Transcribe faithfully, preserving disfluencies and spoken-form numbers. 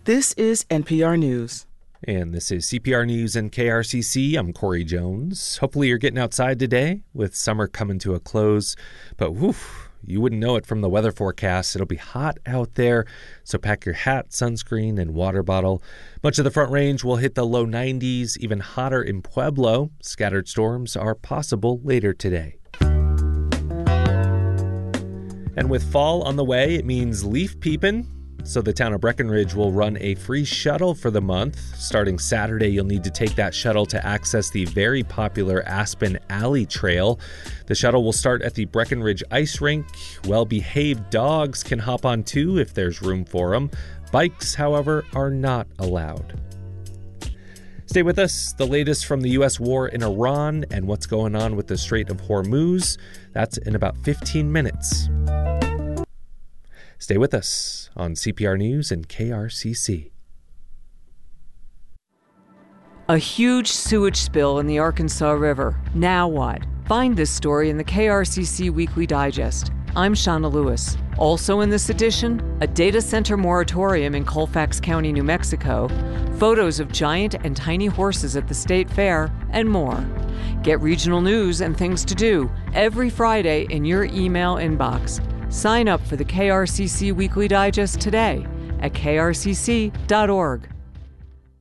This is N P R News. And this is C P R News and K R C C. I'm Corey Jones. Hopefully you're getting outside today with summer coming to a close. But whew, you wouldn't know it from the weather forecast. It'll be hot out there, so pack your hat, sunscreen, and water bottle. Much of the Front Range will hit the low nineties, even hotter in Pueblo. Scattered storms are possible later today. And with fall on the way, it means leaf peeping. So the town of Breckenridge will run a free shuttle for the month. Starting Saturday, you'll need to take that shuttle to access the very popular Aspen Alley Trail. The shuttle will start at the Breckenridge Ice Rink. Well-behaved dogs can hop on too if there's room for them. Bikes, however, are not allowed. Stay with us. The latest from the U S war in Iran and what's going on with the Strait of Hormuz. That's in about fifteen minutes. Stay with us on C P R News and K R C C. A huge sewage spill in the Arkansas River. Now what? Find this story in the K R C C Weekly Digest. I'm Shauna Lewis. Also in this edition, a data center moratorium in Colfax County, New Mexico, photos of giant and tiny horses at the state fair, and more. Get regional news and things to do every Friday in your email inbox. Sign up for the K R C C Weekly Digest today at k r c c dot org.